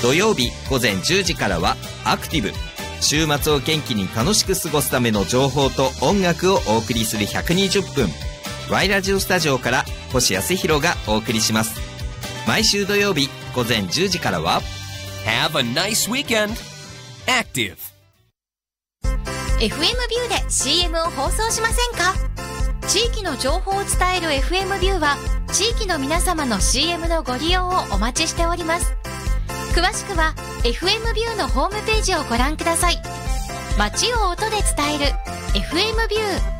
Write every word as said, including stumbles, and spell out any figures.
土曜日午前じゅうじからはアクティブ、週末を元気に楽しく過ごすための情報と音楽をお送りするひゃくにじゅっぷん、 Y ラジオスタジオから星康弘がお送りします。毎週土曜日午前じゅうじからは Have a nice weekend! Active! エフエム ビューで シーエム を放送しませんか？地域の情報を伝える エフエム ビューは地域の皆様の シーエム のご利用をお待ちしております。詳しくは エフエム ビューのホームページをご覧ください。街を音で伝える エフエム ビュー。